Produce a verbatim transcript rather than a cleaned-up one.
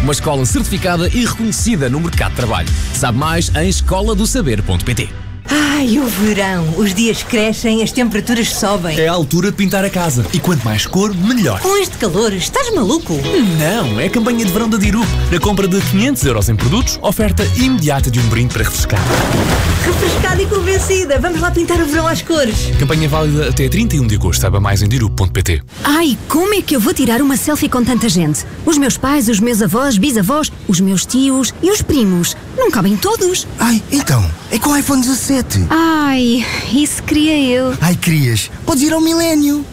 uma escola certificada e reconhecida no mercado de trabalho. Sabe mais em escola do saber ponto pt. Ai, o verão. Os dias crescem, as temperaturas sobem. É a altura de pintar a casa. E quanto mais cor, melhor. Com este calor, estás maluco? Não, é a campanha de verão da Dirup. Na compra de quinhentos euros em produtos, oferta imediata de um brinde para refrescar. Refrescada e convencida. Vamos lá pintar o verão às cores. Campanha válida até trinta e um de agosto. Saiba mais em dirup ponto pt. Ai, como é que eu vou tirar uma selfie com tanta gente? Os meus pais, os meus avós, bisavós, os meus tios e os primos. Não cabem todos. Ai, então, é com o iPhone dezassete. Ai, isso queria eu. Ai, querias? Podes ir ao Milénio.